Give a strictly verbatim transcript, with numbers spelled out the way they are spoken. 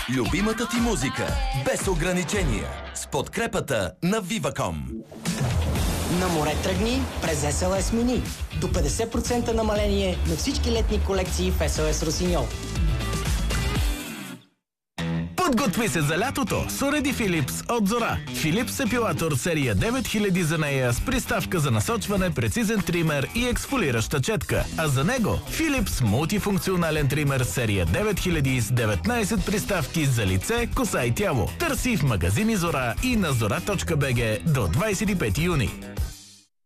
Любимата ти музика без ограничения с подкрепата на Viva.com. На море тръгни през ес ел ес Mini. До петдесет процента намаление на всички летни колекции в ес ел ес Росиньол. Подготви се за лятото с уреди Philips от Зора. Philips епилатор серия девет хиляди за нея с приставка за насочване, прецизен тример и ексфолираща четка. А за него Philips мултифункционален тример серия девет хиляди с деветнайсет приставки за лице, коса и тяло. Търси в магазини Зора и на зора точка би джи до двайсет и пети юни.